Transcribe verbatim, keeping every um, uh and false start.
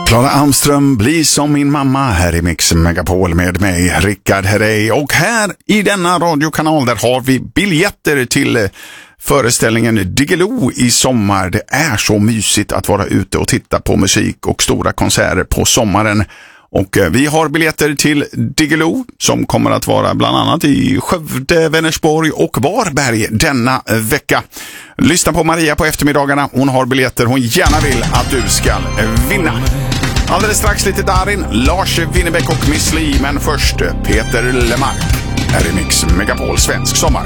Klara Almström, bli som min mamma, här i Mix Megapol med mig, Rickard Herrey. Och här i denna radiokanal där har vi biljetter till föreställningen Diggiloo i sommar. Det är så mysigt att vara ute och titta på musik och stora konserter på sommaren. Och vi har biljetter till Diggiloo som kommer att vara bland annat i Skövde, Vänersborg och Varberg denna vecka. Lyssna på Maria på eftermiddagarna. Hon har biljetter hon gärna vill att du ska vinna. Alldeles strax lite Darin, Lars Winnerbäck och Miss Li. Men först Peter Lemark. Här är Mix Megapol svensk sommar.